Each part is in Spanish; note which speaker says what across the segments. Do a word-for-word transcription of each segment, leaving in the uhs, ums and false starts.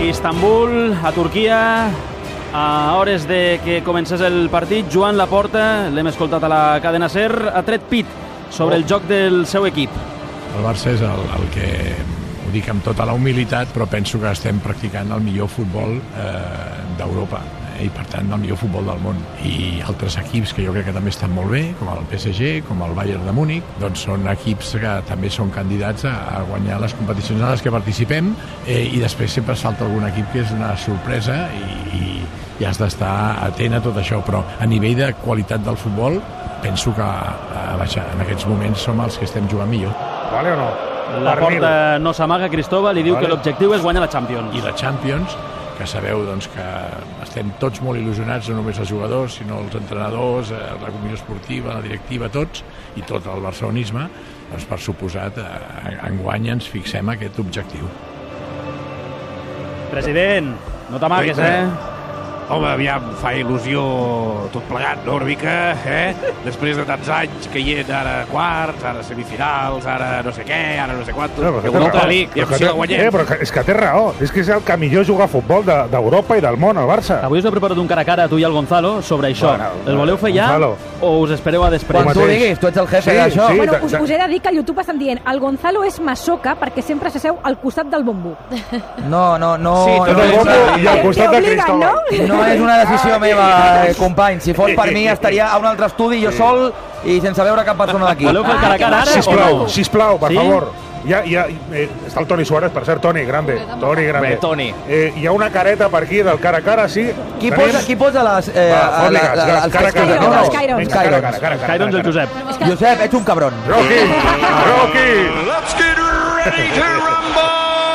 Speaker 1: Istanbul, a Turquia, a hores de que comencés el partit. Joan Laporta, l'hem escoltat a la cadena SER, ha tret pit sobre el joc del seu equip.
Speaker 2: El Barça és el, el que, ho dic amb tota la humilitat, però penso que estem practicant el millor futbol eh, d'Europa i per tant el millor futbol del món, i altres equips que jo crec que també estan molt bé, com el P S G, com el Bayern de Múnich, doncs són equips que també són candidats a, a guanyar les competicions en les que participem, eh, i després sempre salta algun equip que és una sorpresa i, i, i has d'estar atent a tot això, però a nivell de qualitat del futbol penso que a, a, en aquests moments som els que estem jugant millor.
Speaker 3: Vale o no?
Speaker 1: La porta no s'amaga, Cristóbal, i diu vale. que l'objectiu és guanyar la Champions.
Speaker 2: I la Champions, que sabeu doncs, que estem tots molt il·lusionats, no només els jugadors, sinó els entrenadors, la comissió esportiva, la directiva, tots, i tot el barcelonisme, doncs, per suposat, enguany ens fixem aquest objectiu.
Speaker 1: President, no t'amagues, eh?
Speaker 4: Home, aviam, fa il·lusió tot plegat, no, una mica, eh? Després de tants anys caient ara quarts, ara semifinals, ara no sé què, ara no sé quantos,
Speaker 3: no,
Speaker 4: que Europa League, i amb si la guanyem.
Speaker 3: Eh, però és que té raó, és que és el que millor juga a futbol d'Europa de, i del món, el Barça.
Speaker 1: Avui us he preparat un cara a cara, tu i el Gonzalo, sobre això.
Speaker 3: Bueno,
Speaker 1: el voleu fer ja
Speaker 3: Gonzalo.
Speaker 1: o us espereu a després?
Speaker 5: Quan tu diguis, tu ets el jefe
Speaker 3: sí,
Speaker 5: d'això.
Speaker 3: Sí,
Speaker 6: bueno, us, us he de dir que a YouTube estan dient el Gonzalo és masoca perquè sempre s'asseu al costat del bombo.
Speaker 5: No, no, no.
Speaker 3: Sí,
Speaker 5: no,
Speaker 3: tot el bombo i al costat de Cristóbal.
Speaker 5: No? no és una decisió meva, eh, company. Si fos per mi estaria a un altre estudi jo sol i sense veure cap persona d'aquí.
Speaker 1: Voleu fer el cara a cara ara
Speaker 3: sisplau,
Speaker 1: o no?
Speaker 3: Sisplau, per
Speaker 1: sí?
Speaker 3: favor. Ja, ja, eh, està el Toni Suárez, per cert, Toni, grande. Toni, grande.
Speaker 5: Bé, Toni.
Speaker 3: Eh, hi ha una careta per aquí del cara a cara, sí?
Speaker 5: Qui posa, qui posa les... Eh,
Speaker 3: Va,
Speaker 5: a, la, la, la,
Speaker 3: cara a cara.
Speaker 6: Cairons,
Speaker 3: No, no.
Speaker 6: els Cairons.
Speaker 3: Vinga, cara a cara, cara a cara.
Speaker 1: Cairons, el Josep.
Speaker 5: Josep, ets un cabron.
Speaker 3: Rocky, Rocky.
Speaker 7: Let's get ready to rumble!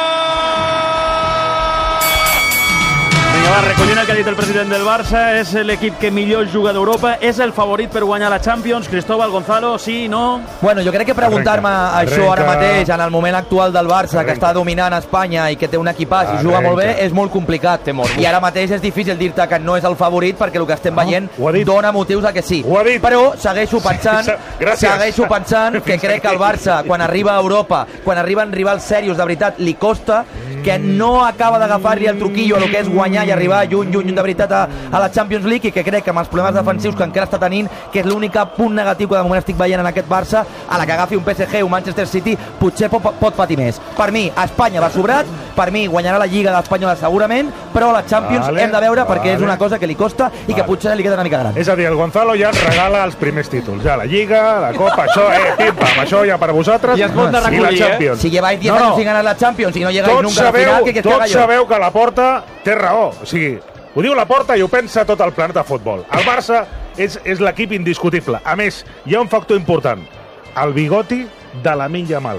Speaker 1: Vinga, va, recollint el que ha dit el president del Barça, és l'equip que millor juga d'Europa, és el favorit per guanyar la Champions. Cristóbal, Gonzalo, sí, no?
Speaker 5: Bueno, jo crec que preguntar-me
Speaker 3: Arrenca,
Speaker 5: això ara
Speaker 3: arrenca.
Speaker 5: mateix, en el moment actual del Barça,
Speaker 3: Arrenca.
Speaker 5: que està dominant Espanya i que té un equipàs i juga
Speaker 3: Arrenca.
Speaker 5: molt bé, és molt complicat. I ara mateix és difícil dir-te que no és el favorit perquè el que estem veient
Speaker 3: ho ha dit.
Speaker 5: dona motius a que sí.
Speaker 3: Ho ha dit.
Speaker 5: Però segueixo pensant,
Speaker 3: Sí, gràcies.
Speaker 5: segueixo pensant que crec que el Barça, quan arriba a Europa, quan arriben rivals serios de veritat, li costa, que no acaba d'agafar-li el truquillo a lo que és guanyar i arribar lluny, lluny, lluny de veritat a, a la Champions League, i que crec que amb els problemes defensius que encara està tenint, que és l'únic punt negatiu que de moment estic veient en aquest Barça, a la que agafi un P S G o un Manchester City, potser pot, pot patir més. Per mi, Espanya va sobrat, per mi guanyarà la Lliga d'Espanyola segurament, però la Champions
Speaker 3: vale,
Speaker 5: hem de veure
Speaker 3: vale.
Speaker 5: perquè és una cosa que li costa i que
Speaker 3: Vale.
Speaker 5: potser li queda una mica gran.
Speaker 3: És a dir, el Gonzalo ja ens regala els primers títols. Ja la Lliga, la Copa, això, eh, pim-pam, això ja per vosaltres.
Speaker 1: I es pot de
Speaker 3: I la
Speaker 1: recollir, eh?
Speaker 3: Champions.
Speaker 5: Si lleváis diez
Speaker 3: No, no.
Speaker 5: años sin ganar la Champions y no llegáis
Speaker 3: Tots
Speaker 5: nunca a la
Speaker 3: sabeu,
Speaker 5: final, ¿qué quieres que haga
Speaker 3: tots
Speaker 5: yo?
Speaker 3: sabeu que la Porta té raó. O sigui, ho diu la Porta i ho pensa tot el planeta futbol. El Barça és, és l'equip indiscutible. A més, hi ha un factor important. El bigoti de Lamine Yamal.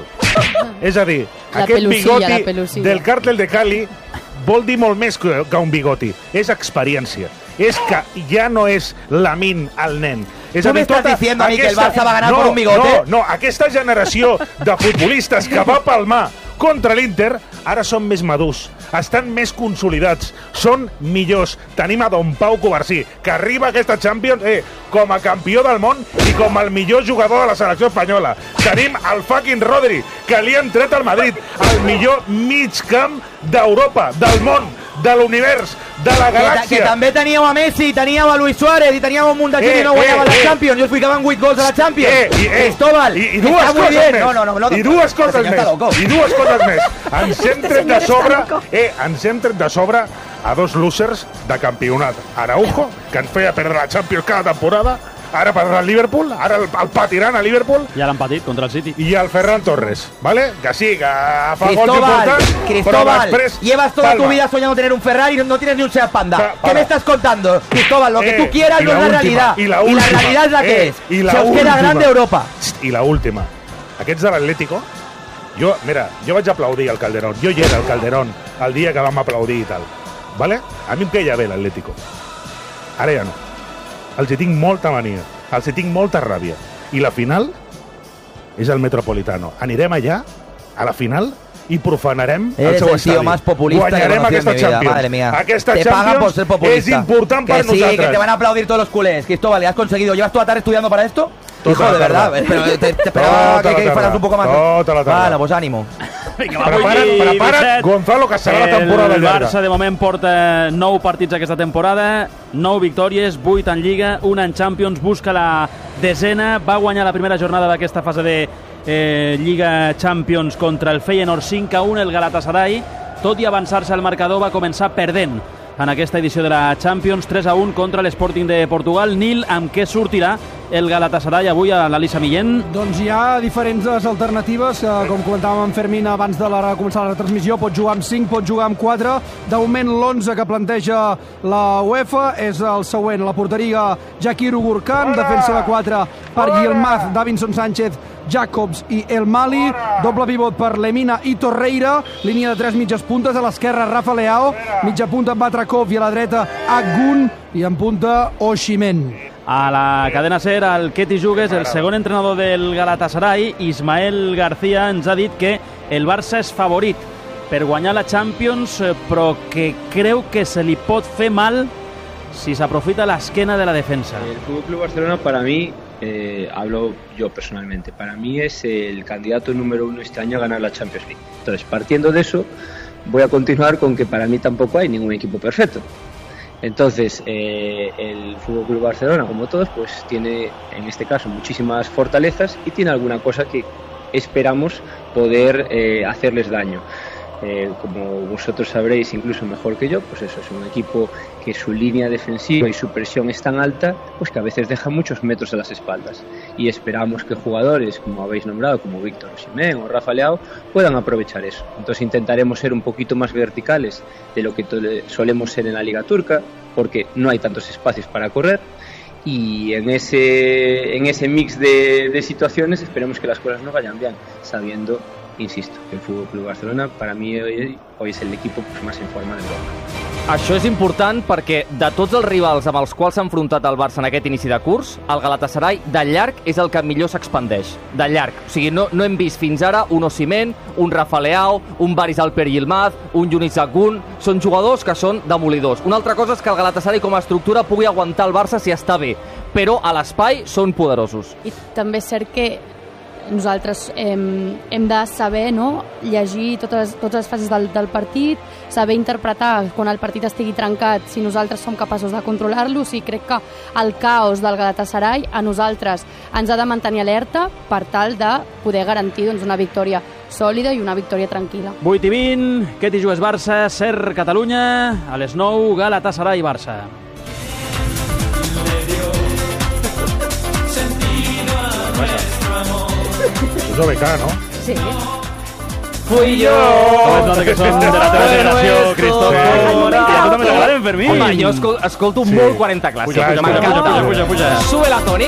Speaker 3: És a dir,
Speaker 8: La
Speaker 3: aquest
Speaker 8: pelusilla, la
Speaker 3: bigoti
Speaker 8: pelusilla.
Speaker 3: del càrtel de Cali vol dir molt més que, que un bigoti. És experiència. És que ja no és Lamine el nen. És
Speaker 5: ¿Tú
Speaker 3: a
Speaker 5: me
Speaker 3: dir,
Speaker 5: estás
Speaker 3: tota
Speaker 5: diciendo a mí que el
Speaker 3: aquesta-
Speaker 5: Barça va a ganar
Speaker 3: no,
Speaker 5: por un bigote?
Speaker 3: No, no, aquesta generació de futbolistes que va palmar contra l'Inter ara són més madurs, estan més consolidats, són millors. Tenim a Don Pau Covarsí, que arriba a aquesta Champions eh, com a campió del món i com el millor jugador de la selecció espanyola. Tenim el fucking Rodri, que li han tret al Madrid, el millor mig camp d'Europa, del món, de l'univers, de la
Speaker 5: Que, ta-
Speaker 3: galàxia.
Speaker 5: que també teníeu a Messi, teníeu a Luis Suárez i teníeu un munt de gent
Speaker 3: Eh,
Speaker 5: i no guanyaven
Speaker 3: eh,
Speaker 5: la
Speaker 3: eh.
Speaker 5: Champions. I us ficaven vuit gols a la Champions.
Speaker 3: Eh, i, eh,
Speaker 5: Cristóbal,
Speaker 3: i, i dues
Speaker 5: está muy
Speaker 3: coses
Speaker 5: bien.
Speaker 3: més.
Speaker 5: No, no, no, no,
Speaker 3: I dues coses
Speaker 5: Este señor está loco.
Speaker 3: més. I dues coses més. Ens hem tret de
Speaker 6: senyor
Speaker 3: sobre,
Speaker 6: està loco.
Speaker 3: eh, ens hem tret de sobre a dos losers de campionat. Araujo, que ens feia perdre la Champions cada temporada, ara perdrà el Liverpool, ara el, el patiran a Liverpool,
Speaker 1: Ja l'han patit contra el City.
Speaker 3: i el Ferran Torres, ¿vale? Que sí, que fa gols
Speaker 5: Cristóbal,
Speaker 3: importants, però
Speaker 5: Cristóbal,
Speaker 3: després
Speaker 5: llevas toda
Speaker 3: palma.
Speaker 5: tu vida soñando tener un Ferrari y no tienes ni un Seat Panda.
Speaker 3: Pa-
Speaker 5: ¿Qué
Speaker 3: para.
Speaker 5: me estás contando? Cristóbal, lo que
Speaker 3: Eh,
Speaker 5: tú quieras
Speaker 3: y
Speaker 5: no
Speaker 3: la
Speaker 5: es la
Speaker 3: última,
Speaker 5: realidad.
Speaker 3: y la última,
Speaker 5: realidad es la que
Speaker 3: eh,
Speaker 5: es.
Speaker 3: y la
Speaker 5: Se os queda
Speaker 3: última.
Speaker 5: grande Europa.
Speaker 3: I la última. Aquests de l'Atlético, jo, mira, jo vaig aplaudir al Calderón. Jo hi era al Calderón el dia que vam aplaudir i tal. Vale? A mi em queia bé l'Atlético. Ara ja no. Els hi tinc molta mania. Els hi tinc molta ràbia. I la final és el Metropolitano. Anirem allà, a la final, i profanarem el
Speaker 5: Eres
Speaker 3: seu
Speaker 5: el
Speaker 3: estadi.
Speaker 5: tío más populista que
Speaker 3: Guanyarem
Speaker 5: conocí en
Speaker 3: aquesta
Speaker 5: mi vida,
Speaker 3: Champions.
Speaker 5: madre mía.
Speaker 3: Aquesta
Speaker 5: te
Speaker 3: Champions
Speaker 5: pagan por ser populista.
Speaker 3: és important
Speaker 5: que
Speaker 3: per
Speaker 5: sí,
Speaker 3: nosaltres.
Speaker 5: que te van a aplaudir todos los culés. Cristóbal, ¿le has conseguido? ¿Llevas toda la tarde estudiando para esto?
Speaker 3: Tota
Speaker 5: Hijo,
Speaker 3: la
Speaker 5: de verdad.
Speaker 3: tarda.
Speaker 5: Pero te, te esperaba
Speaker 3: Tota
Speaker 5: que,
Speaker 3: la
Speaker 5: que fueras
Speaker 3: tarda.
Speaker 5: un poco más...
Speaker 3: Tota la tarda.
Speaker 5: Bueno, pues ánimo.
Speaker 1: Vinga, va,
Speaker 3: Prepara't,
Speaker 1: vuit i
Speaker 3: prepara't,
Speaker 1: disset.
Speaker 3: Gonzalo, que serà la temporada
Speaker 1: El
Speaker 3: llarga.
Speaker 1: Barça de moment porta nou partits aquesta temporada, nou victòries, vuit en Lliga, una en Champions, busca la desena, va guanyar la primera jornada d'aquesta fase de eh, Lliga Champions contra el Feyenoord cinc a un, el Galatasaray, tot i avançar-se al marcador, va començar perdent en aquesta edició de la Champions, tres a un contra l'Sporting de Portugal. Nil, amb què sortirà el Galatasaray avui a l'Elisa Millén?
Speaker 8: Doncs hi ha diferents alternatives, eh, com comentàvem amb Fermín abans de la, començar la retransmissió, pot jugar amb cinc, pot jugar amb quatre. De moment l'onze que planteja la UEFA és el següent: la porteria Jakir Gurkan, defensa de quatre per Yilmaz, Davinson Sánchez, Jacobs i El Mali, doble pivot per Lemina i Torreira, línia de tres mitges puntes, a l'esquerra Rafa Leao, mitja punta Batrakov i a la dreta Agun i en punta Osimhen.
Speaker 1: A la cadena SER, el Keti Jugues, el segon entrenador del Galatasaray, Ismael García, ens ha dit que el Barça és favorit per guanyar la Champions, però que creu que se li pot fer mal si s'aprofita l'esquena de la defensa.
Speaker 9: El Fútbol Club Barcelona, para mí, eh, hablo yo personalmente, para mí es el candidato número uno este año a ganar la Champions League. Entonces, partiendo de eso, voy a continuar con que para mí tampoco hay ningún equipo perfecto. Entonces, eh, el Fútbol Club Barcelona, como todos, pues tiene, en este caso, muchísimas fortalezas y tiene alguna cosa que esperamos poder eh, hacerles daño. Eh, como vosotros sabréis incluso mejor que yo, pues eso es un equipo que su línea defensiva y su presión es tan alta, pues que a veces deja muchos metros a las espaldas, y esperamos que jugadores como habéis nombrado, como Víctor Osimhen o Rafa Leao, puedan aprovechar eso. Entonces intentaremos ser un poquito más verticales de lo que solemos ser en la Liga Turca, porque no hay tantos espacios para correr, y en ese, en ese mix de, de situaciones esperemos que las cosas no vayan bien, sabiendo, insisto, que el Fútbol Club Barcelona para mí hoy, hoy es el equipo pues, más en forma de Europa.
Speaker 10: Això és important perquè de tots els rivals amb els quals s'ha enfrontat el Barça en aquest inici de curs, el Galatasaray de llarg és el que millor s'expandeix, de llarg. O sigui, no, no hem vist fins ara un Osimhen, un Rafa Leao, un Baris Alper Yilmaz, un Yunis Agun. Són jugadors que són demolidors. Una altra cosa és que el Galatasaray com a estructura pugui aguantar el Barça si està bé, però a l'espai són poderosos.
Speaker 11: I també és cert que nosaltres hem, hem de saber, no, llegir totes, totes les fases del, del partit, saber interpretar quan el partit estigui trencat, si nosaltres som capaços de controlar-lo. I crec que el caos del Galatasaray a nosaltres ens ha de mantenir alerta per tal de poder garantir doncs, una victòria sòlida i una victòria tranquil·la.
Speaker 1: vuit i vint, Keti Jugues Barça, SER Catalunya, a les nou, Galatasaray Barça.
Speaker 3: És O B K, no?
Speaker 6: Sí.
Speaker 10: Fui yo.
Speaker 1: Com es nota que som de la teva generació, Cristóbal. I a tu també t'agraden, Fermín.
Speaker 10: Home, jo escol escolto
Speaker 3: Sí.
Speaker 10: molt quaranta clàssics.
Speaker 3: Puja, puja,
Speaker 10: M'encanta.
Speaker 1: puja, puja, puja.
Speaker 10: Sube la Toni.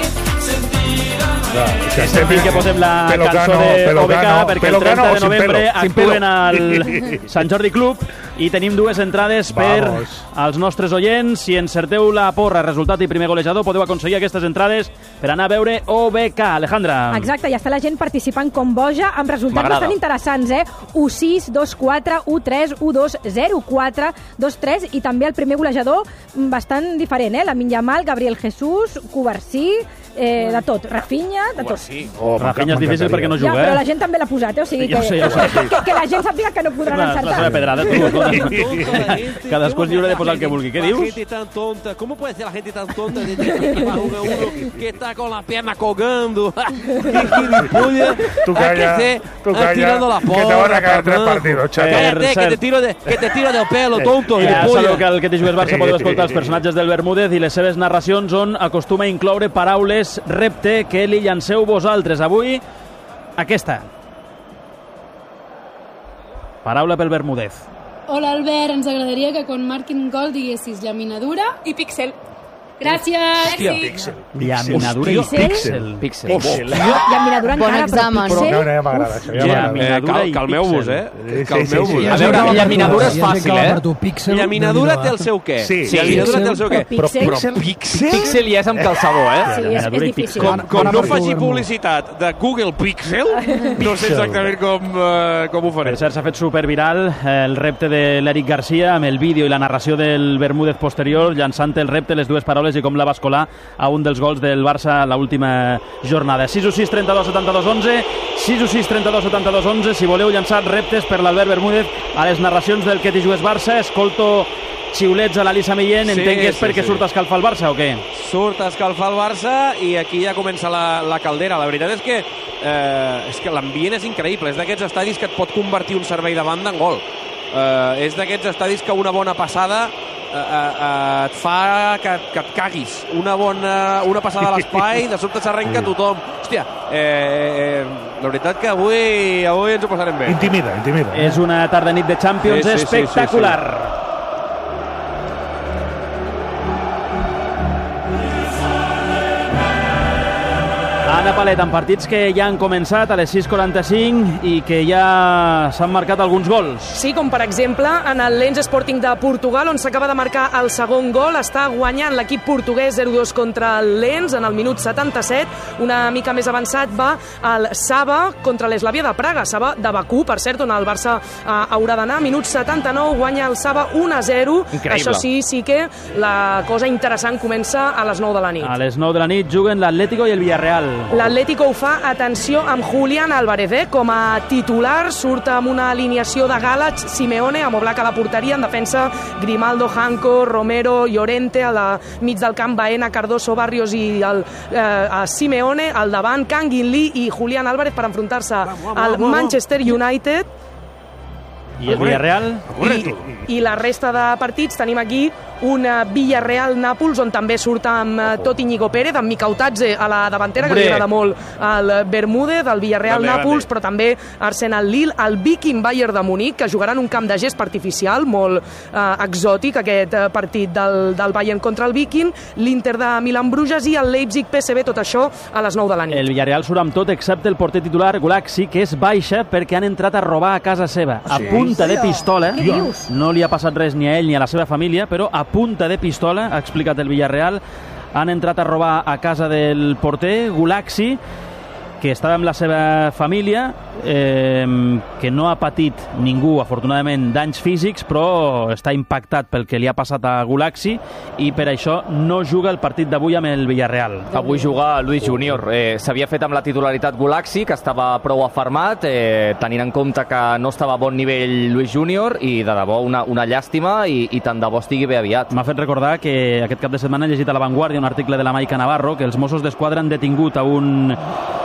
Speaker 1: És sentit que posem la
Speaker 3: Pelocano,
Speaker 1: cançó de O B K
Speaker 3: Pelocano,
Speaker 1: perquè el
Speaker 3: Pelocano
Speaker 1: trenta
Speaker 3: o
Speaker 1: de
Speaker 3: sin
Speaker 1: novembre
Speaker 3: pelo? Sin
Speaker 1: actuen
Speaker 3: pelo.
Speaker 1: al Sant Jordi Club i tenim dues entrades per
Speaker 3: Vamos.
Speaker 1: als nostres oients. Si encerteu la porra, resultat i primer golejador, podeu aconseguir aquestes entrades per anar a veure O B K. Alejandra.
Speaker 6: Exacte, ja està la gent participant com boja, amb resultats
Speaker 10: M'agrada.
Speaker 6: bastant interessants, eh? u sis, dos quatre, u tres, u dos, zero quatre, dos tres, i també el primer golejador bastant diferent, eh? Lamin Yamal, Gabriel Jesús, Cubarsí, eh, de tot, Rafinha, de tot.
Speaker 3: Oh,
Speaker 1: Rafinha és difícil perquè no
Speaker 6: Ja,
Speaker 1: juga,
Speaker 6: però
Speaker 1: eh?
Speaker 6: la gent també l'ha posat, eh? O sigui
Speaker 1: Ja ho
Speaker 6: que,
Speaker 1: sé, ja ho sé.
Speaker 6: que, que la gent sàpiga que no podran
Speaker 1: La, la seva
Speaker 6: encertar.
Speaker 1: pedrada, tu. escolta. Cadascú és lliure de posar el que vulgui. Què
Speaker 12: La
Speaker 1: dius?
Speaker 12: gente tan tonta, ¿cómo puede ser la gente tan tonta de decir que Barruga uno que está con la pierna colgando? ¡Qué gilipollas!
Speaker 3: Tú
Speaker 12: Hay
Speaker 3: calla,
Speaker 12: que ser
Speaker 3: tú calla,
Speaker 12: tirando la
Speaker 3: que te van a
Speaker 12: porra,
Speaker 3: caer tres
Speaker 12: cabrón.
Speaker 3: partidos, chato.
Speaker 12: Cállate, que
Speaker 1: cert.
Speaker 12: te tiro, de, que te tiro del pelo, tonto,
Speaker 1: Ja sabeu
Speaker 12: gilipollas.
Speaker 1: que al Keti Jugues Barça podeu escoltar els personatges del Bermúdez i les seves narracions on acostuma a incloure paraules repte que li llanceu vosaltres. Avui, aquesta. Paraula pel Bermúdez.
Speaker 13: Hola Albert, ens agradaria que quan marquin gol diguessis llaminadura i píxel. Gràcies.
Speaker 3: Píxel.
Speaker 1: Llaminadura i
Speaker 6: Píxel?
Speaker 1: píxel.
Speaker 10: Píxel.
Speaker 6: Llaminadura
Speaker 11: Bon
Speaker 6: encara,
Speaker 11: examen.
Speaker 6: però
Speaker 3: No,
Speaker 6: píxel...
Speaker 3: no, ja m'agrada això. Ja
Speaker 12: Ja,
Speaker 3: m'agrada.
Speaker 12: eh, cal, calmeu-vos, eh?
Speaker 3: Sí,
Speaker 12: Calmeu-vos.
Speaker 3: sí, sí.
Speaker 10: A veure, llaminadura és fàcil, eh?
Speaker 12: La llaminadura té el seu què?
Speaker 3: Sí.
Speaker 12: La llaminadura té el seu què?
Speaker 6: Però píxel-
Speaker 12: Però píxel?
Speaker 10: Píxel ja és amb calçador, eh?
Speaker 6: Sí, és, és difícil.
Speaker 12: Com, com
Speaker 8: Bona
Speaker 12: no
Speaker 8: per
Speaker 12: faci
Speaker 8: Google.
Speaker 12: publicitat de Google Pixel, no sé exactament com, uh, com ho faré.
Speaker 1: Per cert, s'ha fet superviral el repte de l'Eric Garcia amb el vídeo i la narració del Bermúdez posterior, llançant el repte les dues paraules paraules i com la va escolar a un dels gols del Barça l'última jornada. sis u sis, trenta-dos, setanta-dos, onze, sis u sis, trenta-dos, setanta-dos, onze. Si voleu llançar reptes per l'Albert Bermúdez a les narracions del Que t'hi jugues Barça, escolto xiulets a l'Elisa Millén,
Speaker 12: Sí,
Speaker 1: entenc que és
Speaker 12: sí,
Speaker 1: perquè
Speaker 12: sí.
Speaker 1: surt a escalfar el Barça o què?
Speaker 12: Surt a escalfar el Barça i aquí ja comença la, la caldera. La veritat és que, eh, és que l'ambient és increïble. És d'aquests estadis que et pot convertir un servei de banda en gol. Eh, és d'aquests estadis que una bona passada eh, eh, et fa que, que et caguis. Una bona una passada a l'espai, de sobte s'arrenca tothom. Hòstia, eh, eh, la veritat que avui, avui ens ho passarem bé.
Speaker 3: Intimida, intimida.
Speaker 1: És una tarda nit de Champions
Speaker 12: Sí, sí, sí,
Speaker 1: espectacular.
Speaker 12: sí, sí.
Speaker 1: Anna Palet, en partits que ja han començat a les sis quaranta-cinc i que ja s'han marcat alguns gols.
Speaker 14: Sí, com per exemple en el Lens Sporting de Portugal, on s'acaba de marcar el segon gol. Està guanyant l'equip portuguès zero dos contra el Lens en el minut setanta-set. Una mica més avançat va el Saba contra l'Eslavia de Praga. Saba de Bakú, per cert, on el Barça eh, haurà d'anar. Minut setanta-nou, guanya el Saba un a zero.
Speaker 1: Increïble.
Speaker 14: Això sí, sí que la cosa interessant comença a les nou de la nit.
Speaker 1: A les nou de la nit juguen l'Atlético i el Villarreal.
Speaker 14: L'Atlético ho fa, atenció, amb Julián Álvarez, eh? Com a titular, surt amb una alineació de Gálach, Simeone, amb Oblak a la porteria, en defensa Grimaldo, Janko, Romero, Llorente, a la mig del camp Baena, Cardoso, Barrios i el eh, Simeone, al davant Kangin Lee i Julián Álvarez per enfrontar-se al Manchester United.
Speaker 1: I el Villarreal?
Speaker 14: I, I la resta de partits tenim aquí un Villarreal-Nàpols, on també surt amb uh, tot Íñigo Pérez, amb Mikautadze a la davantera, que li agrada molt el Bermúdez, el Villarreal-Nàpols, però també Arsenal-Lille, el Viking-Bayern de Munic, que jugaran un camp de gest artificial molt uh, exòtic, aquest uh, partit del, del Bayern contra el Viking, l'Inter de Milan-Bruges i el Leipzig-P S V, tot això a les nou de la nit.
Speaker 1: El Villarreal surt amb tot, excepte el porter titular Gulaxi, que és baixa perquè han entrat a robar a casa seva. A
Speaker 3: Sí?
Speaker 1: punta de pistola.
Speaker 6: Què dius?
Speaker 1: No li ha passat res ni a ell ni a la seva família, però a punta de pistola, ha explicat el Villarreal, han entrat a robar a casa del porter, Gulaxi, que estava amb la seva família, eh, que no ha patit ningú, afortunadament, danys físics, però està impactat pel que li ha passat a Gulaxi i per això no juga el partit d'avui amb el Villarreal.
Speaker 10: Avui juga Luis Júnior. Eh, S'havia fet amb la titularitat Gulaxi, que estava prou afermat, eh, tenint en compte que no estava a bon nivell Luis Júnior, i de debò una, una llàstima, i, i tant de bo estigui bé aviat.
Speaker 1: M'ha fet recordar que aquest cap de setmana he llegit a La Vanguardia un article de la Maica Navarro que els Mossos d'Esquadra han detingut a un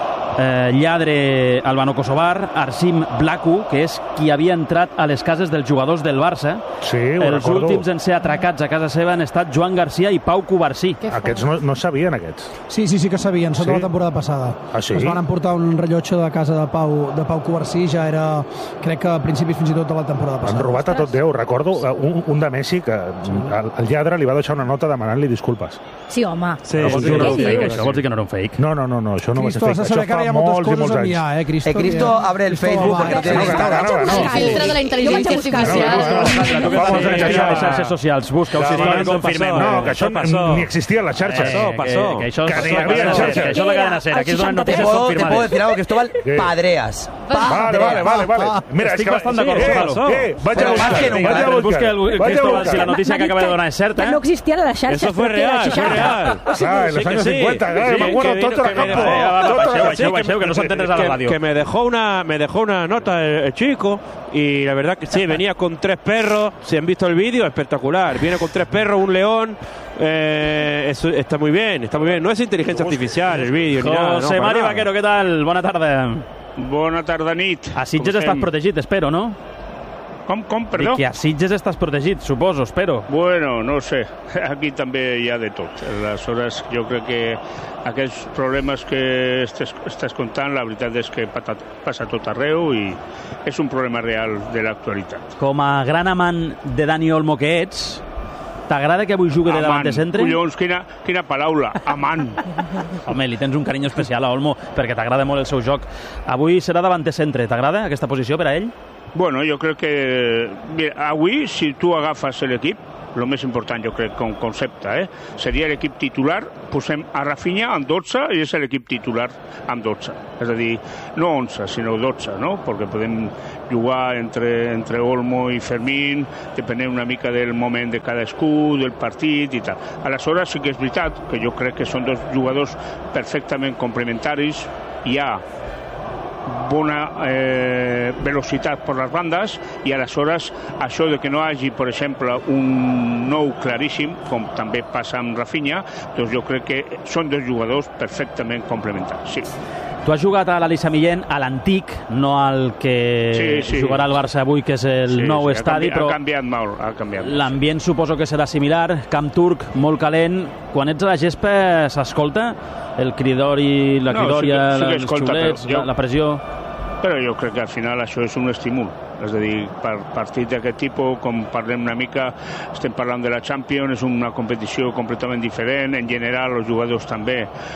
Speaker 1: eh, lladre albano-kosovar, Arsim Blaku, que és qui havia entrat a les cases dels jugadors del Barça.
Speaker 3: Sí, ho
Speaker 1: Els
Speaker 3: recordo.
Speaker 1: últims en ser atracats a casa seva han estat Joan Garcia i Pau Covarsí.
Speaker 3: Aquests no, no sabien, aquests.
Speaker 8: Sí, sí, sí que sabien, sota
Speaker 3: Sí?
Speaker 8: la temporada passada.
Speaker 3: Ah, sí?
Speaker 8: Es van emportar un rellotge de casa de Pau, de Pau Covarsí, ja era, crec que a principis fins i tot de la temporada
Speaker 3: Han
Speaker 8: passada.
Speaker 3: robat a tot Déu. Recordo eh, un, un de Messi que el, el lladre li va deixar una nota demanant-li disculpes.
Speaker 6: Sí, home.
Speaker 1: Sí, vols dir que no era un fake, això? Vols dir que no era un fake?
Speaker 3: No, no, no, no això no
Speaker 8: Cristo,
Speaker 3: va
Speaker 8: has
Speaker 3: ser
Speaker 8: de
Speaker 3: fake.
Speaker 8: saber
Speaker 3: Això
Speaker 8: que ara
Speaker 3: fa
Speaker 8: hi ha moltes
Speaker 3: molts i
Speaker 8: coses
Speaker 3: molts
Speaker 8: a
Speaker 3: anys.
Speaker 8: mirar, eh, Cristo?
Speaker 5: Eh, Cristo abre el Facebook
Speaker 8: va,
Speaker 5: perquè no
Speaker 8: eh,
Speaker 5: té
Speaker 8: no,
Speaker 5: Instagram.
Speaker 3: no, no, no.
Speaker 11: El filtre de la intel·ligència artificial.
Speaker 3: no, no,
Speaker 1: Fa molts anys això a les xarxes socials. Busca-ho,
Speaker 3: No,
Speaker 1: sisplau,
Speaker 3: no,
Speaker 1: i confirmem.
Speaker 3: No, que això
Speaker 12: Passó.
Speaker 3: ni existia a les xarxes.
Speaker 1: Eh,
Speaker 12: passó.
Speaker 1: Que, que això,
Speaker 3: Que
Speaker 1: és
Speaker 3: ni hi
Speaker 1: la
Speaker 3: havia
Speaker 1: cadena
Speaker 3: xarxes.
Speaker 1: ser, que això és la cadena ser. Aquí es donen
Speaker 5: Te
Speaker 1: notícies
Speaker 5: puedo, te puedo
Speaker 1: confirmades.
Speaker 5: decir algo, Cristóbal.
Speaker 3: ¿Qué?
Speaker 5: Padreas.
Speaker 3: Vale, vale, vale, vale. Mira,
Speaker 1: Estic
Speaker 3: és que
Speaker 1: bastant d'acord,
Speaker 3: eh,
Speaker 1: Gonzalo.
Speaker 3: eh, vaig a
Speaker 5: Però
Speaker 3: buscar,
Speaker 5: más que nunca.
Speaker 3: vaig a
Speaker 1: Busca
Speaker 3: buscar.
Speaker 1: el
Speaker 3: Vaig a
Speaker 1: Cristóbal si
Speaker 3: buscar.
Speaker 1: la notícia que acaba de donar és certa.
Speaker 6: Que no existien a les xarxes.
Speaker 12: Eso fue
Speaker 6: però que era
Speaker 12: real, fue
Speaker 6: seixanta.
Speaker 12: real.
Speaker 3: Ah, en los años cincuenta, claro, me acuerdo, todo el campo.
Speaker 1: Baixeu, baixeu, que no s'entén res a la
Speaker 12: que,
Speaker 1: ràdio.
Speaker 12: que me dejó una me dejó una nota el, el chico, y la verdad que sí, venía con tres perros. Si han visto el vídeo, espectacular. Viene con tres perros, un león. Eh, eso está muy bien, está muy bien. No es inteligencia artificial el vídeo ni nada.
Speaker 1: José
Speaker 12: no, para
Speaker 1: Mari
Speaker 12: nada.
Speaker 1: Vaquero, què tal? Bona tarda.
Speaker 15: Bona tarda, nit.
Speaker 1: A Sitges
Speaker 15: Com
Speaker 1: estàs
Speaker 15: estem?
Speaker 1: protegit, espero, no?
Speaker 15: Com, com,
Speaker 1: Dic
Speaker 15: perdó?
Speaker 1: que a Sitges estàs protegit, suposo, espero.
Speaker 15: Bueno, no ho sé. Aquí també hi ha de tot. Aleshores, jo crec que aquests problemes que estàs, estàs contant, la veritat és que pata- passa a tot arreu i és un problema real de l'actualitat.
Speaker 1: Com a gran amant de Dani Olmo que ets, t'agrada que avui jugui de davant de centre?
Speaker 15: Collons, quina, quina paraula, amant.
Speaker 1: Home, li tens un carinyo especial a Olmo perquè t'agrada molt el seu joc. Avui serà davant de centre. T'agrada aquesta posició per a ell?
Speaker 15: Bueno, jo crec que... Mira, avui, si tu agafes l'equip, el més important, jo crec, com concepte. Eh? Seria l'equip titular, posem a Rafinha amb dotze i és l'equip titular amb dotze. És a dir, no onze, sinó dotze, no? Perquè podem jugar entre, entre Olmo i Fermín, depenent una mica del moment de cadascú, del partit i tal. Aleshores, sí que és veritat que jo crec que són dos jugadors perfectament complementaris. Hi ha bona eh, velocitat per les bandes i aleshores això de que no hagi, per exemple, un nou claríssim, com també passa amb Rafinha, doncs jo crec que són dos jugadors perfectament complementaris, sí.
Speaker 1: Tu has jugat a l'Elisa Millén, a l'antic, no al que sí, sí. jugarà el Barça avui, que és el sí, nou sí, estadi,
Speaker 15: ha canviat,
Speaker 1: però
Speaker 15: ha canviat molt. Ha canviat molt.
Speaker 1: L'ambient suposo que serà similar, camp turc, molt calent. Quan ets a la gespa s'escolta el cridor i la cridòria, no, sí que, sí que els xiulets, jo... la, la pressió...
Speaker 15: Però jo crec que al final això és un estímul. És a dir, per partit d'aquest tipus, com parlem una mica, estem parlant de la Champions, és una competició completament diferent. En general, els jugadors també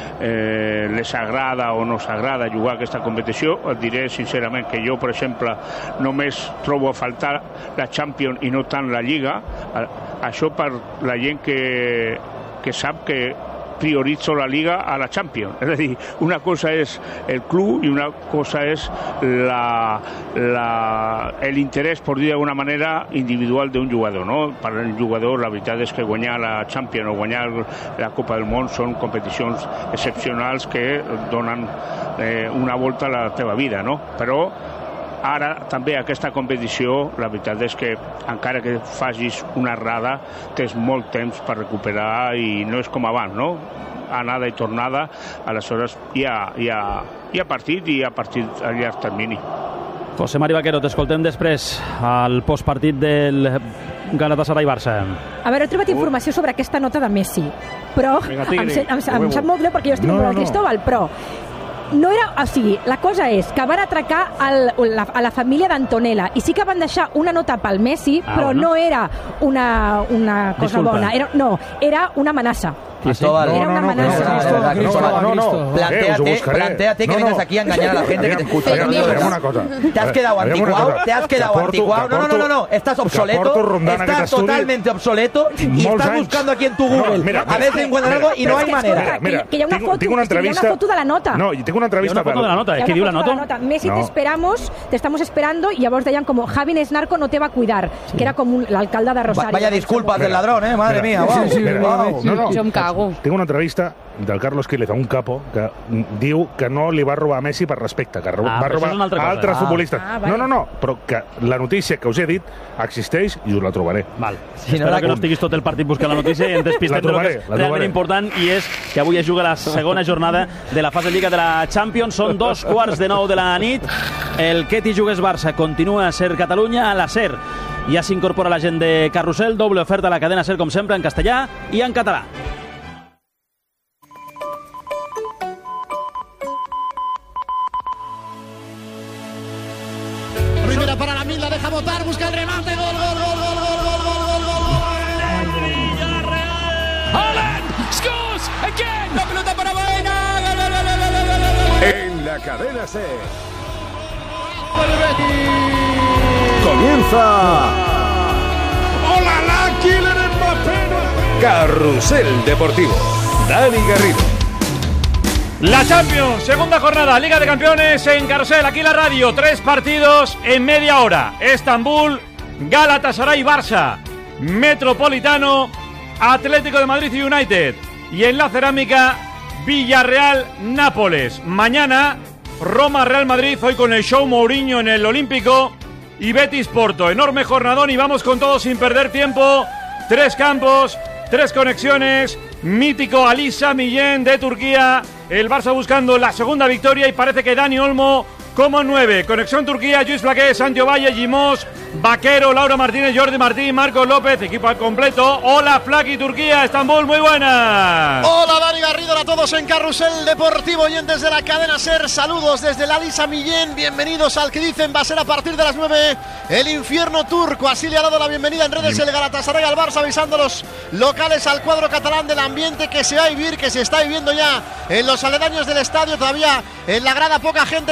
Speaker 15: eh, les agrada o no s'agrada jugar aquesta competició. Et diré sincerament que jo, per exemple, només trobo a faltar la Champions i no tant la Lliga. Això per la gent que, que sap que prioritzo la Liga a la Champions. És a dir, una cosa és el club i una cosa és la, la, l'interès, per dir d'alguna manera, individual d'un jugador. No? Per al jugador, la veritat és que guanyar la Champions o guanyar la Copa del Món són competicions excepcionals que donen eh, una volta a la teva vida. No? Però ara també aquesta competició, la veritat és que encara que facis una errada tens molt temps per recuperar i no és com abans, no? Anada i tornada, aleshores hi ha, hi ha, hi ha partit i hi ha partit a llarg termini.
Speaker 1: José Mari Vaquero, t'escoltem després al postpartit del Galatasaray-Barça.
Speaker 6: A veure, he trobat informació sobre aquesta nota de Messi, però em, em, em, em sap molt greu perquè jo estic no, molt no, al Cristóbal, però no era, o sigui, la cosa és que van atracar el, la, a la família d'Antonella i sí que van deixar una nota pel Messi, ah, però bueno. no era una, una cosa Disculpa. bona, era, no, era una amenaça.
Speaker 5: Cristóbal,
Speaker 6: era una amenaza.
Speaker 3: No, no, no.
Speaker 5: Plantéate, plantéate que vienes aquí a engañar a la gente que te escucha. Te has quedado anticuado, te has quedado anticuado. No, no, no, no, estás obsoleto, estás totalmente obsoleto y estás buscando aquí en tu Google a ver si encuentras algo y no hay manera.
Speaker 6: Que hi ha una foto, hi ha una foto de la nota.
Speaker 3: No, tengo una entrevista.
Speaker 1: Hi ha una foto de la nota, ¿qué diu la nota?
Speaker 6: Messi, te esperamos, te estamos esperando, y llavors deien como Javi Nesnarco no te va a cuidar, que era como l'alcalde de Rosario.
Speaker 5: Vaya disculpas del ladrón, eh, madre mía.
Speaker 6: Jo em cago.
Speaker 3: Tinc una entrevista del Carlos Quílez, un capo, que diu que no li va robar a Messi per respecte, que ah, va robar a altres ah. futbolistes. Ah, vale. No, no, no, però que la notícia que us he dit existeix i us la trobaré.
Speaker 1: Val. Si Espero no que no estiguis tot el partit buscant la notícia i ens despistem del que és realment important, i és que avui es juga la segona jornada de la fase Lliga de la Champions. Són dos quarts de nou de la nit. El que t'hi jugues Barça continua a ser Catalunya a la SER. Ja s'incorpora la gent de Carrusel, doble oferta a la cadena SER, com sempre, en castellà i en català.
Speaker 16: Primera para la Mil, la deja botar, busca el remate, gol, gol, gol, gol, gol, gol, gol, gol, gol, gol, Villarreal. Haaland scores again. La pelota para Baena.
Speaker 17: En la cadena SER. Comienza.
Speaker 16: ¡Hola, la Kylian Mbappé!
Speaker 17: Carrusel Deportivo. Dani Garrido.
Speaker 18: La Champions, segunda jornada, Liga de Campeones en Carrusel, aquí la radio, tres partidos en media hora. Estambul, Galatasaray, Barça, Metropolitano, Atlético de Madrid y United. Y en la cerámica, Villarreal, Nápoles. Mañana, Roma, Real Madrid, hoy con el show Mourinho en el Olímpico y Betis Porto. Enorme jornadón y vamos con todo sin perder tiempo. Tres campos, tres conexiones. Mítico Alisa Millén de Turquía. El Barça buscando la segunda victoria y parece que Dani Olmo como nueve. Conexión Turquía, Lluís Flaqué, Santi Valle, Gimós, Vaquero, Laura Martínez, Jordi Martín, Marcos López, equipo al completo. Hola Flaqui Turquía, Estambul, muy buenas.
Speaker 16: Hola Dani Garrido, a todos en Carrusel Deportivo, oyentes de la cadena SER. Saludos desde la Alisa Millén, bienvenidos al que dicen va a ser a partir de las nueve el infierno turco. Así le ha dado la bienvenida en redes el Galatasaray al Barça, avisando a los locales, al cuadro catalán, del ambiente que se va a vivir, que se está viviendo ya en los aledaños del estadio. Todavía en la grada poca gente, pero cuando esto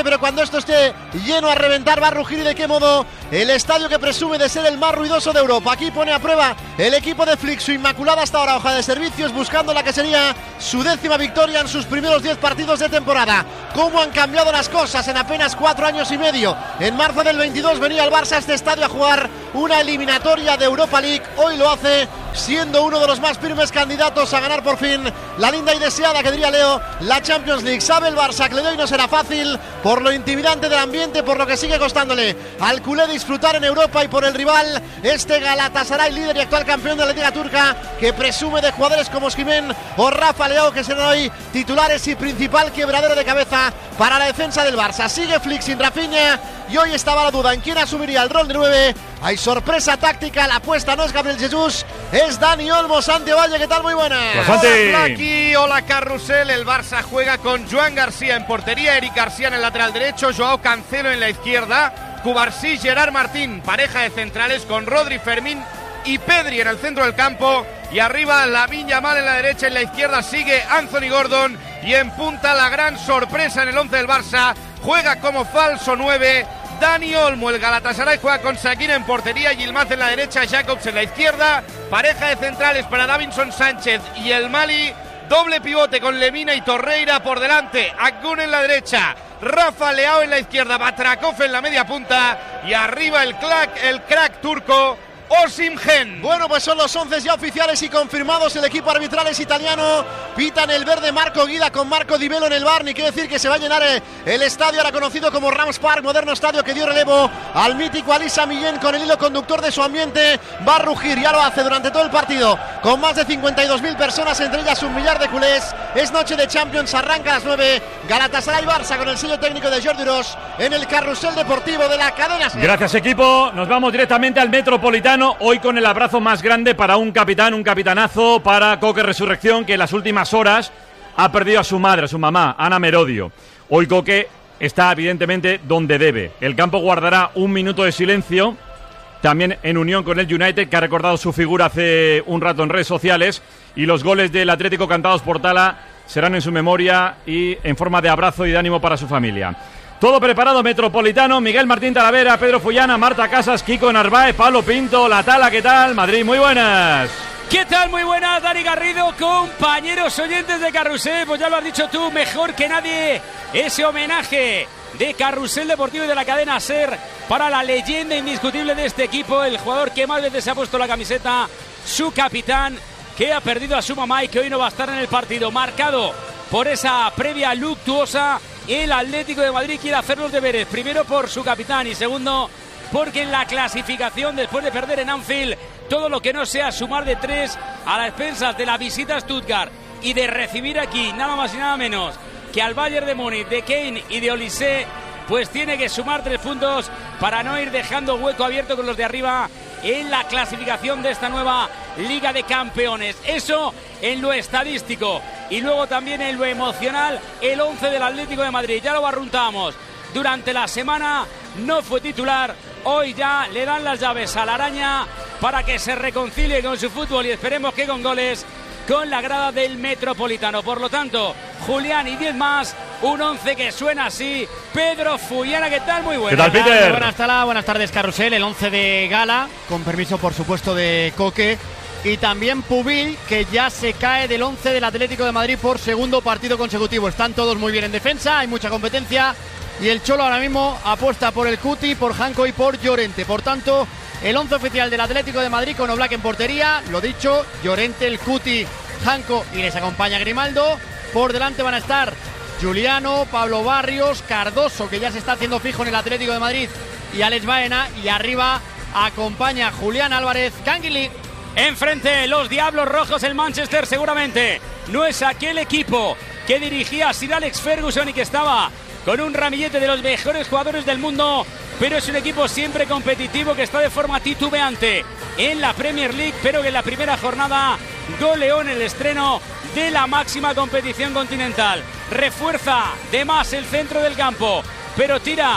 Speaker 16: esto esté lleno a reventar, va a rugir y de qué modo el estadio que presume de ser el más ruidoso de Europa. Aquí pone a prueba el equipo de Flick su inmaculada hasta ahora hoja de servicios, buscando la que sería su décima victoria en sus primeros diez partidos de temporada. Cómo han cambiado las cosas en apenas cuatro años y medio. En marzo del veintidós venía el Barça a este estadio a jugar una eliminatoria de Europa League. Hoy lo hace siendo uno de los más firmes candidatos a ganar por fin la linda y deseada, que diría Leo, la Champions League. Sabe el Barça que le doy no será fácil por lo intimidante del ambiente, por lo que sigue costándole al culé disfrutar en Europa y por el rival, este Galatasaray, líder y actual campeón de la Liga Turca, que presume de jugadores como Osimhen o Rafa Leao, que serán hoy titulares y principal quebradero de cabeza para la defensa del Barça. Sigue Flick sin Rafinha y hoy estaba la duda en quién asumiría el rol de nueve. Hay sorpresa táctica, la apuesta no es Gabriel Jesús, es Dani Olmo. Santi Valle, ¿qué tal? Muy buenas.
Speaker 19: Hola Flaky, hola Carrusel. El Barça juega con Joan García en portería, Eric García en el lateral derecho, Joao Cancelo en la izquierda, Cubarsí, Gerard Martín, pareja de centrales con Rodri, Fermín y Pedri en el centro del campo, y arriba Lamine Yamal en la derecha, en la izquierda sigue Anthony Gordon, y en punta la gran sorpresa en el once del Barça, juega como falso nueve Dani Olmo. El Galatasaray juega con Sakina en portería, Yilmaz en la derecha, Jacobs en la izquierda, pareja de centrales para Davinson Sánchez y el Mali, doble pivote con Lemina y Torreira por delante, Akgun en la derecha, Rafa Leao en la izquierda, Batrakov en la media punta, y arriba el crack, el crack turco Osimhen.
Speaker 16: Bueno, pues son los once ya oficiales y confirmados. El equipo arbitral es italiano. Pitan el verde Marco Guida con Marco Di Bello en el bar. Ni qué decir que se va a llenar el estadio, ahora conocido como Rams Park, moderno estadio que dio relevo al mítico Alisa Millén con el hilo conductor de su ambiente. Va a rugir, ya lo hace durante todo el partido, con más de cincuenta y dos mil personas, entre ellas un millar de culés. Es noche de Champions, arranca a las nueve. Galatasaray Barça con el sello técnico de Jordi Uros en el carrusel deportivo de la cadena SER.
Speaker 18: Gracias, equipo. Nos vamos directamente al Metropolitano. Hoy con el abrazo más grande para un capitán, un capitanazo, para Coque Resurrección, que en las últimas horas ha perdido a su madre, a su mamá, Ana Merodio. Hoy Coque está evidentemente donde debe. El campo guardará un minuto de silencio, también en unión con el United, que ha recordado su figura hace un rato en redes sociales, y los goles del Atlético cantados por Tala serán en su memoria y en forma de abrazo y de ánimo para su familia. Todo preparado, Metropolitano, Miguel Martín Talavera, Pedro Fullana, Marta Casas, Kiko Narváez, Pablo Pinto, La Tala, ¿qué tal? Madrid, muy buenas.
Speaker 20: ¿Qué tal? Muy buenas, Dani Garrido, compañeros oyentes de Carrusel. Pues ya lo has dicho tú, mejor que nadie, ese homenaje de Carrusel Deportivo y de la cadena SER para la leyenda indiscutible de este equipo, el jugador que más veces se ha puesto la camiseta, su capitán, que ha perdido a su mamá y que hoy no va a estar en el partido, marcado por esa previa luctuosa. El Atlético de Madrid quiere hacer los deberes, primero por su capitán y segundo porque en la clasificación, después de perder en Anfield, todo lo que no sea sumar de tres a las expensas de la visita a Stuttgart y de recibir aquí nada más y nada menos que al Bayern de Múnich, de Kane y de Olise, pues tiene que sumar tres puntos para no ir dejando hueco abierto con los de arriba en la clasificación de esta nueva Liga de Campeones. Eso en lo estadístico, y luego también en lo emocional, el once del Atlético de Madrid. Ya lo barruntamos durante la semana, no fue titular, hoy ya le dan las llaves a la araña para que se reconcilie con su fútbol y esperemos que con goles con la grada del Metropolitano. Por lo tanto, Julián y diez más, un once que suena así. Pedro Fullana, ¿qué tal? Muy buenas.
Speaker 18: ¿Qué tal, Peter?
Speaker 21: Muy buenas, Tala. Buenas tardes, Carrusel. El once de gala, con permiso, por supuesto, de Coque. Y también Pubil, que ya se cae del once del Atlético de Madrid por segundo partido consecutivo. Están todos muy bien en defensa, hay mucha competencia. Y el Cholo ahora mismo apuesta por el Cuti, por Janko y por Llorente. Por tanto, el once oficial del Atlético de Madrid con Oblak en portería. Lo dicho, Llorente, el Cuti, Janko y les acompaña Grimaldo. Por delante van a estar Juliano, Pablo Barrios, Cardoso, que ya se está haciendo fijo en el Atlético de Madrid, y Alex Baena. Y arriba acompaña Julián Álvarez, Canguilí.
Speaker 20: Enfrente los Diablos Rojos, el Manchester seguramente no es aquel equipo que dirigía Sir Alex Ferguson y que estaba con un ramillete de los mejores jugadores del mundo, pero es un equipo siempre competitivo que está de forma titubeante en la Premier League, pero que en la primera jornada goleó en el estreno de la máxima competición continental. Refuerza de más el centro del campo, pero tira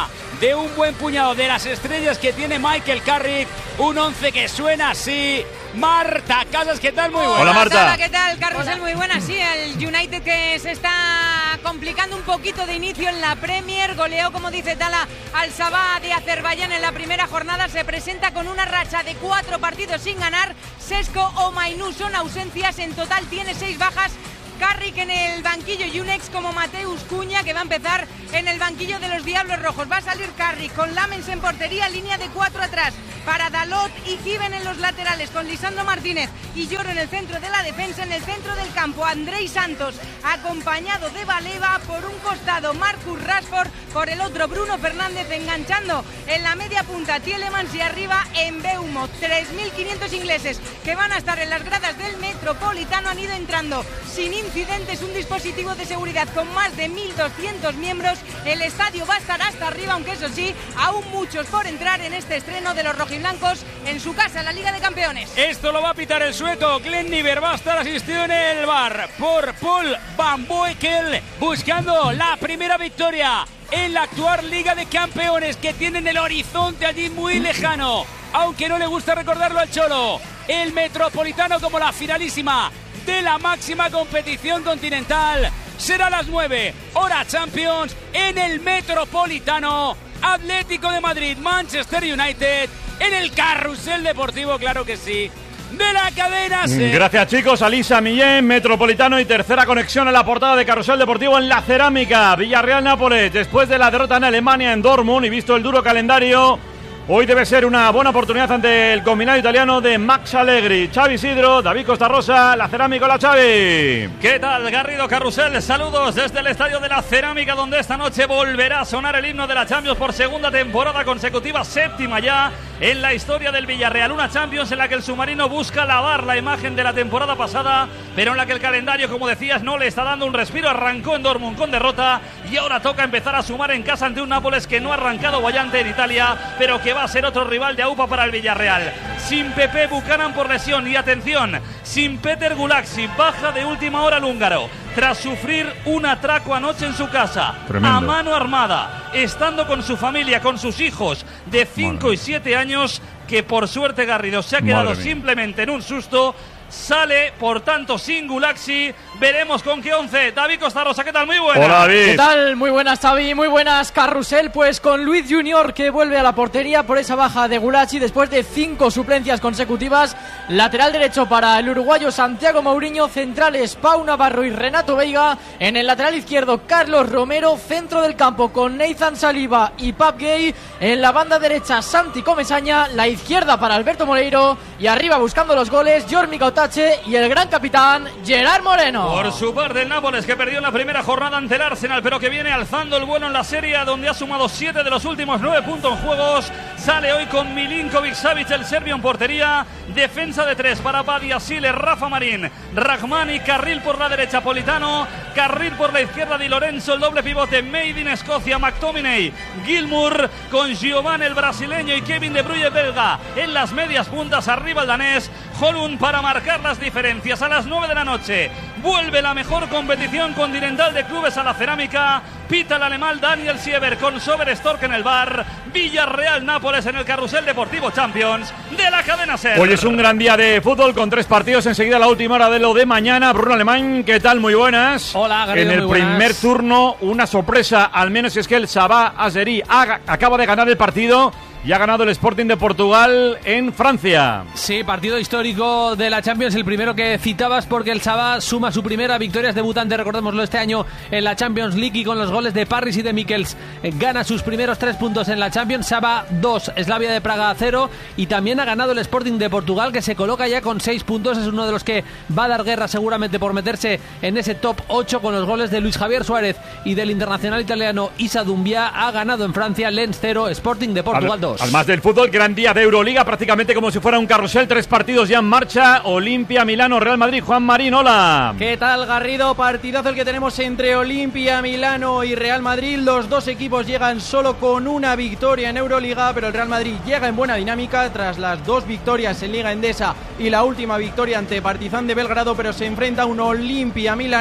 Speaker 20: de un buen puñado de las estrellas que tiene Michael Carrick. Un once que suena así. Marta Casas, ¿qué tal? Muy buena.
Speaker 18: Hola, Marta.
Speaker 2: Hola, ¿qué tal? Carrusel, muy buena. Sí, el United que se está complicando un poquito de inicio en la Premier. Goleó, como dice Tala, al Sabah de Azerbaiyán en la primera jornada. Se presenta con una racha de cuatro partidos sin ganar. Sesco o Mainú son ausencias. En total tiene seis bajas. Carrick en el banquillo y un ex como Mateus Cuña, que va a empezar en el banquillo de los Diablos Rojos. Va a salir Carrick con Lamens en portería, línea de cuatro atrás para Dalot y Given en los laterales, con Lisandro Martínez y Lloro en el centro de la defensa. En el centro del campo, Andrei Santos acompañado de Baleva, por un costado Marcus Rashford, por el otro Bruno Fernández, enganchando en la media punta Tielemans y arriba en Mbeumo. tres mil quinientos ingleses que van a estar en las gradas del Metropolitano han ido entrando sin incidentes, un dispositivo de seguridad con más de mil doscientos miembros. El estadio va a estar hasta arriba, aunque eso sí, aún muchos por entrar en este estreno de los rojiblancos en su casa, en la Liga de Campeones.
Speaker 20: Esto lo va a pitar el sueco Glenn Niver, va a estar asistido en el bar por Paul Van Boekel, buscando la primera victoria en la actual Liga de Campeones, que tienen el horizonte allí muy lejano, aunque no le gusta recordarlo al Cholo. El Metropolitano como la finalísima de la máxima competición continental. Será a las nueve, hora Champions, en el Metropolitano. Atlético de Madrid, Manchester United, en el Carrusel Deportivo, claro que sí, de la cadena SER.
Speaker 18: Gracias, chicos. Alisa Millén, Metropolitano y tercera conexión en la portada de Carrusel Deportivo en la Cerámica. Villarreal-Nápoles, después de la derrota en Alemania en Dortmund y visto el duro calendario, hoy debe ser una buena oportunidad ante el combinado italiano de Max Allegri. Xavi Isidro, David Costa Rosa, la Cerámica. Hola, Xavi.
Speaker 22: ¿Qué tal, Garrido, Carrusel? Saludos desde el estadio de la Cerámica, donde esta noche volverá a sonar el himno de la Champions por segunda temporada consecutiva, séptima ya en la historia del Villarreal. Una Champions en la que el submarino busca lavar la imagen de la temporada pasada, pero en la que el calendario, como decías, no le está dando un respiro. Arrancó en Dortmund con derrota y ahora toca empezar a sumar en casa ante un Nápoles que no ha arrancado boyante en Italia, pero que va a ser otro rival de AUPA para el Villarreal. Sin Pepe Buchanan por lesión y, atención, sin Peter Gulaxi, baja de última hora el húngaro, tras sufrir un atraco anoche en su casa. Tremendo. A mano armada, estando con su familia, con sus hijos de cinco y siete años, que por suerte, Garrido, se ha quedado simplemente en un susto. Sale, por tanto, sin Gulaxi. Veremos con qué once. David Costa Rosa, ¿qué tal? Muy buenas.
Speaker 23: Hola, David. ¿Qué tal? Muy buenas, Xavi. Muy buenas, Carrusel. Pues con Luis Junior, que vuelve a la portería por esa baja de Gulaxi después de cinco suplencias consecutivas. Lateral derecho para el uruguayo Santiago Mourinho. Centrales Pau Navarro y Renato Veiga. En el lateral izquierdo, Carlos Romero. Centro del campo con Nathan Saliba y Pap Gay. En la banda derecha, Santi Comesaña. La izquierda para Alberto Moleiro. Y arriba, buscando los goles, Jormi Cautat y el gran capitán Gerard Moreno.
Speaker 22: Por su parte, el Nápoles, que perdió en la primera jornada ante el Arsenal, pero que viene alzando el vuelo en la Serie A, donde ha sumado siete de los últimos nueve puntos en juegos. Sale hoy con Milinkovic Savic, el serbio, en portería. Defensa de tres para Badia, Sile, Rafa Marín, Rahmani, Carril por la derecha, Politano, Carril por la izquierda, Di Lorenzo, el doble pivote, Made in Escocia, McTominay, Gilmour, con Giovanni el brasileño y Kevin De Bruyne belga en las medias puntas. Arriba el danés, Holund para marcar las diferencias. A las nueve de la noche vuelve la mejor competición continental de clubes a la Cerámica. Pita el alemán Daniel Sieber con Sober Stork en el bar. Villarreal Nápoles en el Carrusel Deportivo Champions de la cadena SER.
Speaker 18: Hoy es un gran día de fútbol con tres partidos. Enseguida la última hora de lo de mañana. Bruno Alemán, ¿qué tal? Muy buenas.
Speaker 20: Hola, Garrido,
Speaker 18: en el
Speaker 20: muy buenas.
Speaker 18: primer turno, una sorpresa, al menos es que el Sabah Azeri acaba de ganar el partido y ha ganado el Sporting de Portugal en Francia.
Speaker 24: Sí, partido histórico de la Champions, el primero que citabas, porque el Sabah suma su primera victoria, es debutante, recordémoslo, este año en la Champions League, y con los goles de Parris y de Mikkels eh, gana sus primeros tres puntos en la Champions. Sabah dos, Slavia de Praga cero, y también ha ganado el Sporting de Portugal, que se coloca ya con seis puntos, es uno de los que va a dar guerra seguramente por meterse en ese top ocho, con los goles de Luis Javier Suárez y del internacional italiano Issa Doumbia. Ha ganado en Francia Lens cero, Sporting de Portugal dos.
Speaker 18: Al más del fútbol, gran día de Euroliga, prácticamente como si fuera un carrusel, tres partidos ya en marcha. Olimpia, Milano, Real Madrid. Juan Marín, hola.
Speaker 21: ¿Qué tal, Garrido? Partidazo el que tenemos entre Olimpia, Milano y Real Madrid. Los dos equipos llegan solo con una victoria en Euroliga, pero el Real Madrid llega en buena dinámica tras las dos victorias en Liga Endesa y la última victoria ante Partizan de Belgrado, pero se enfrenta a un Olimpia Milano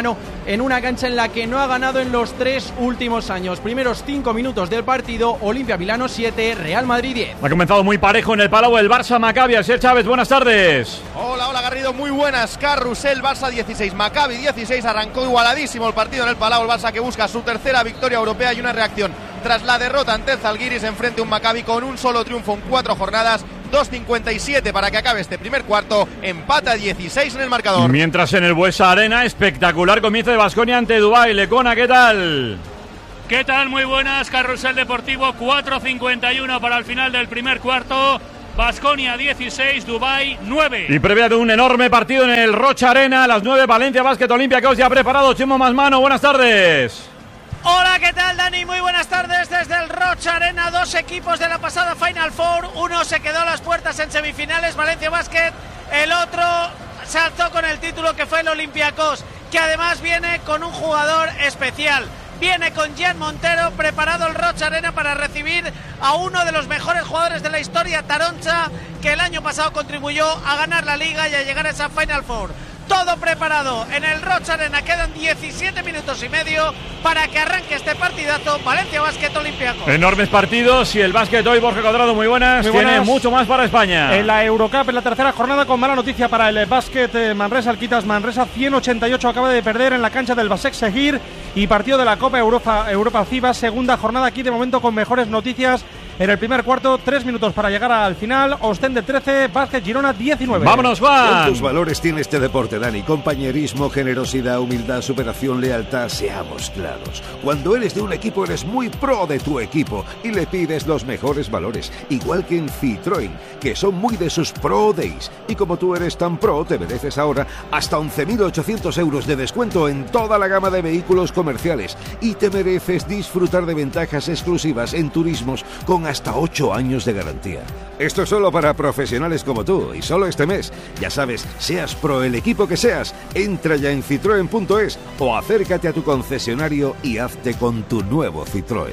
Speaker 23: en una cancha en la que no ha ganado en los tres últimos años. Primeros cinco minutos del partido, Olimpia Milano siete, Real Madrid diez.
Speaker 18: Ha comenzado muy parejo en el Palau el Barça Maccabi. Asier Chávez, buenas tardes.
Speaker 19: Hola, hola Garrido, muy buenas. Carrusel, Barça dieciséis, Maccabi dieciséis. Arrancó igualadísimo el partido en el Palau. El Barça que busca su tercera victoria europea y una reacción tras la derrota ante el Zalgiris. Enfrente a un Maccabi con un solo triunfo en cuatro jornadas. dos cincuenta y siete para que acabe este primer cuarto. Empata dieciséis en el marcador.
Speaker 18: Mientras en el Buesa Arena, espectacular comienzo de Baskonia ante Dubái. Lecona, ¿qué tal?
Speaker 22: ¿Qué tal? Muy buenas. Carrusel Deportivo, cuatro cincuenta y uno para el final del primer cuarto. Baskonia dieciséis, Dubái nueve.
Speaker 18: Y previa de un enorme partido en el Rocha Arena, a las nueve, Valencia Basket Olympiacos ya preparado. Chimo Masmano, buenas tardes.
Speaker 4: Hola, ¿qué tal, Dani? Muy buenas tardes desde el Rocha Arena. Dos equipos de la pasada Final Four. Uno se quedó a las puertas en semifinales, Valencia Basket. El otro se alzó con el título, que fue el Olympiacos, que además viene con un jugador especial. Viene con Gian Montero, preparado el Rocha Arena para recibir a uno de los mejores jugadores de la historia, Taroncha, que el año pasado contribuyó a ganar la Liga y a llegar a esa Final Four. Todo preparado en el Rocha Arena. Quedan diecisiete minutos y medio para que arranque este partidazo. Valencia Basket Olympiacos.
Speaker 18: Enormes partidos y el básquet hoy, Borja Cuadrado, muy buenas.
Speaker 7: Muy
Speaker 18: Tiene
Speaker 7: buenas.
Speaker 18: mucho más para España.
Speaker 7: En la Eurocup, en la tercera jornada, con mala noticia para el básquet eh, Manresa, Alquitas Manresa, ciento ochenta y ocho acaba de perder en la cancha del Basek Seguir, y partido de la Copa Europa, Europa Ciba, segunda jornada aquí de momento con mejores noticias. En el primer cuarto, tres minutos para llegar al final. Ostende trece, Básquet Girona diecinueve.
Speaker 18: ¡Vámonos, Juan!
Speaker 17: ¿Cuántos valores tiene este deporte, Dani? Compañerismo, generosidad, humildad, superación, lealtad. Seamos claros. Cuando eres de un equipo, eres muy pro de tu equipo y le pides los mejores valores. Igual que en Citroën, que son muy de sus Pro Days. Y como tú eres tan pro, te mereces ahora hasta once mil ochocientos euros de descuento en toda la gama de vehículos comerciales. Y te mereces disfrutar de ventajas exclusivas en turismos con hasta ocho años de garantía. Esto es solo para profesionales como tú, y solo este mes. Ya sabes, seas pro el equipo que seas, entra ya en citroen punto es o acércate a tu concesionario y hazte con tu nuevo Citroën.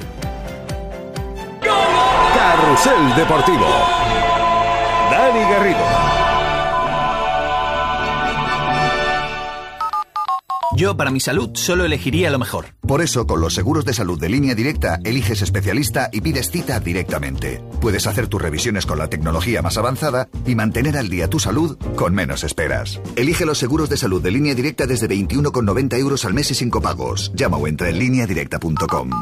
Speaker 17: Carrusel Deportivo. Dani Garrido.
Speaker 9: Yo, para mi salud, solo elegiría lo mejor.
Speaker 13: Por eso, con los seguros de salud de Línea Directa, eliges especialista y pides cita directamente. Puedes hacer tus revisiones con la tecnología más avanzada y mantener al día tu salud con menos esperas. Elige los seguros de salud de Línea Directa desde veintiuno con noventa euros al mes y sin copagos. Llama o entra en línea directa punto com.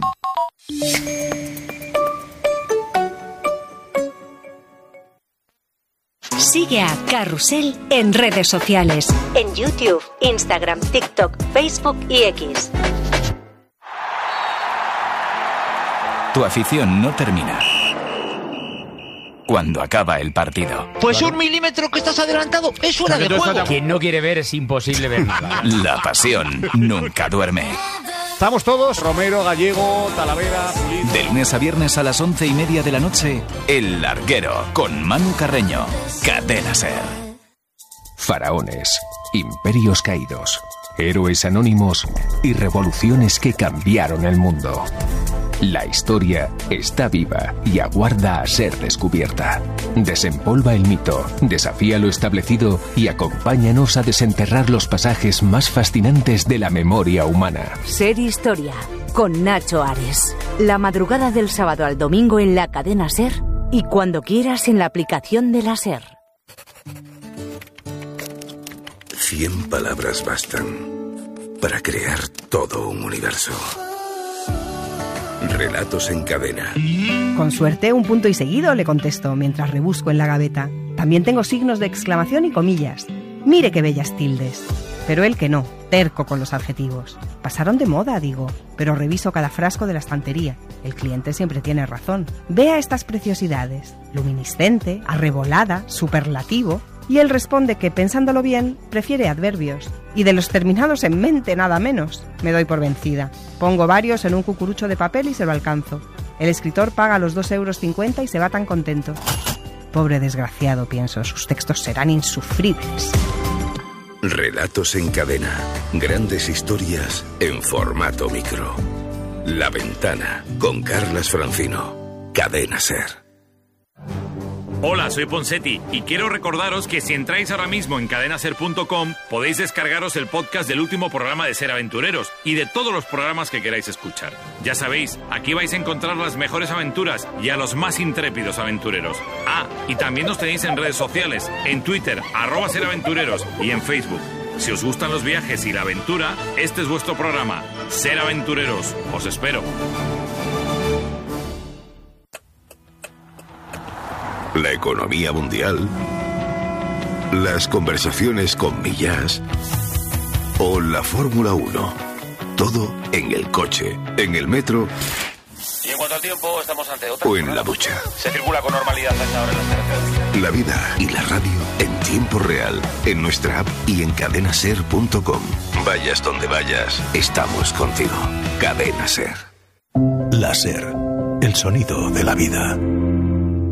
Speaker 25: Sigue a Carrusel en redes sociales, en YouTube, Instagram, TikTok, Facebook y X.
Speaker 26: Tu afición no termina cuando acaba el partido.
Speaker 27: Pues un milímetro que estás adelantado es fuera de juego.
Speaker 26: Quien no quiere ver es imposible ver nada. La pasión nunca duerme.
Speaker 28: Estamos todos, Romero, Gallego, Talavera, Pulido.
Speaker 26: De lunes a viernes a las once y media de la noche, El Larguero, con Manu Carreño. Cadena SER.
Speaker 29: Faraones, imperios caídos, héroes anónimos y revoluciones que cambiaron el mundo. La historia está viva y aguarda a ser descubierta. Desempolva el mito, desafía lo establecido y acompáñanos a desenterrar los pasajes más fascinantes de la memoria humana.
Speaker 25: Ser Historia, con Nacho Ares. La madrugada del sábado al domingo en la cadena SER y cuando quieras en la aplicación de la SER.
Speaker 30: Cien palabras bastan para crear todo un universo. Relatos en cadena.
Speaker 31: Con suerte, un punto y seguido, le contesto, mientras rebusco en la gaveta. También tengo signos de exclamación y comillas. Mire qué bellas tildes. Pero él que no, terco con los adjetivos. Pasaron de moda, digo, pero reviso cada frasco de la estantería. El cliente siempre tiene razón. Vea estas preciosidades. Luminiscente, arrebolada, superlativo. Y él responde que, pensándolo bien, prefiere adverbios. Y de los terminados en mente, nada menos. Me doy por vencida. Pongo varios en un cucurucho de papel y se lo alcanzo. El escritor paga los dos euros cincuenta y se va tan contento. Pobre desgraciado, pienso, sus textos serán insufribles.
Speaker 30: Relatos en cadena. Grandes historias en formato micro. La Ventana, con Carlas Francino. Cadena SER.
Speaker 1: Hola, soy Ponsetti y quiero recordaros que si entráis ahora mismo en cadena ser punto com podéis descargaros el podcast del último programa de Ser Aventureros y de todos los programas que queráis escuchar. Ya sabéis, aquí vais a encontrar las mejores aventuras y a los más intrépidos aventureros. Ah, y también nos tenéis en redes sociales, en Twitter, arroba Ser Aventureros y en Facebook. Si os gustan los viajes y la aventura, este es vuestro programa. Ser Aventureros. Os espero.
Speaker 30: La economía mundial, las conversaciones con Millás o la Fórmula uno. Todo en el coche, en el metro
Speaker 3: y en cuanto al tiempo, estamos ante otra.
Speaker 30: O en la ducha.
Speaker 3: Se circula con normalidad a esta hora en las carreteras.
Speaker 30: La vida y la radio en tiempo real, en nuestra app y en cadena ser punto com. Vayas donde vayas, estamos contigo. Cadena Ser.
Speaker 5: La Ser, el sonido de la vida.